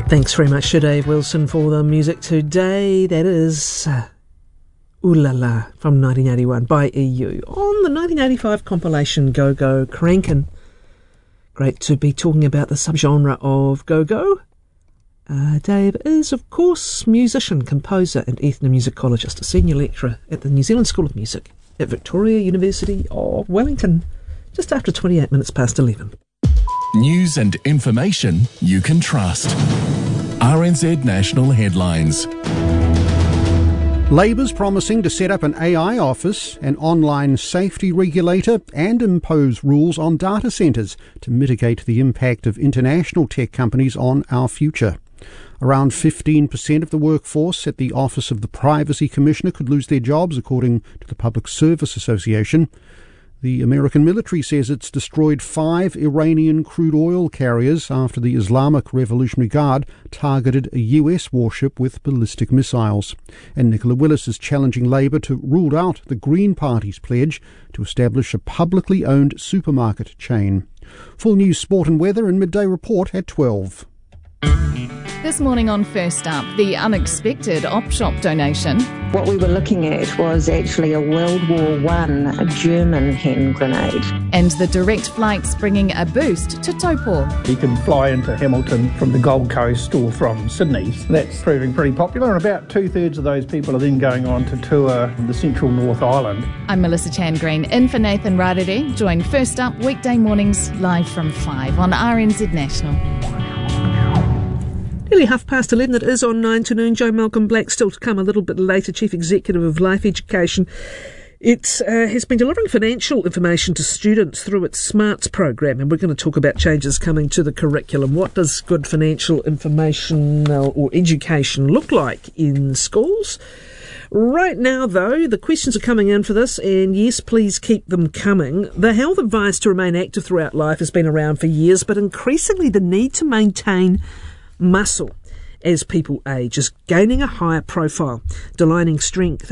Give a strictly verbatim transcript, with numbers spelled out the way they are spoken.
Thanks very much to Dave Wilson for the music today. That is uh, Ooh La La from nineteen eighty-one by E U on the nineteen eighty-five compilation Go Go Crankin'. Great to be talking about the subgenre of go-go. Uh, Dave is, of course, musician, composer and ethnomusicologist, a senior lecturer at the New Zealand School of Music at Victoria University of Wellington, just after twenty-eight minutes past eleven. News and information you can trust. R N Z National Headlines. Labor's promising to set up an A I office, an online safety regulator, and impose rules on data centres to mitigate the impact of international tech companies on our future. Around fifteen percent of the workforce at the Office of the Privacy Commissioner could lose their jobs, according to the Public Service Association. The American military says it's destroyed five Iranian crude oil carriers after the Islamic Revolutionary Guard targeted a U S warship with ballistic missiles. And Nicola Willis is challenging Labour to rule out the Green Party's pledge to establish a publicly owned supermarket chain. Full news, sport and weather and midday report at twelve. This morning on First Up, the unexpected op shop donation. What we were looking at was actually a World War One German hand grenade. And the direct flights bringing a boost to Taupō. You can fly into Hamilton from the Gold Coast or from Sydney. That's proving pretty popular, and about two-thirds of those people are then going on to tour the central North Island. I'm Melissa Chan-Green, in for Nathan Rarere. Join First Up weekday mornings live from five on R N Z National. Nearly half past eleven, it is on nine to noon. Joe Malcolm Black still to come a little bit later, Chief Executive of Life Education. It uh, has been delivering financial information to students through its SMARTS program, and we're going to talk about changes coming to the curriculum. What does good financial information or education look like in schools? Right now, though, the questions are coming in for this, and yes, please keep them coming. The health advice to remain active throughout life has been around for years, but increasingly the need to maintain muscle as people age is gaining a higher profile. Delining Strength